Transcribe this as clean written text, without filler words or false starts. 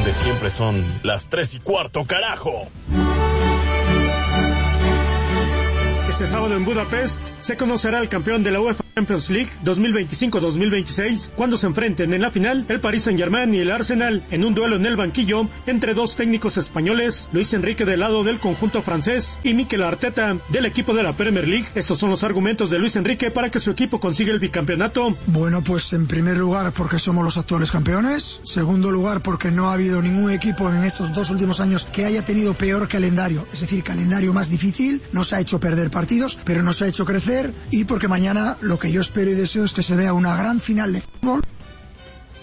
donde siempre son las 3:15, carajo. Este sábado en Budapest se conocerá el campeón de la UEFA Champions League 2025-2026 cuando se enfrenten en la final el Paris Saint-Germain y el Arsenal en un duelo en el banquillo entre dos técnicos españoles, Luis Enrique del lado del conjunto francés y Mikel Arteta del equipo de la Premier League. Estos son los argumentos de Luis Enrique para que su equipo consiga el bicampeonato. Bueno, pues en primer lugar porque somos los actuales campeones, segundo lugar porque no ha habido ningún equipo en estos 2 últimos años que haya tenido peor calendario, es decir, calendario más difícil, nos ha hecho perder partidos, pero nos ha hecho crecer, y porque mañana lo que yo espero y deseo es que se vea una gran final de fútbol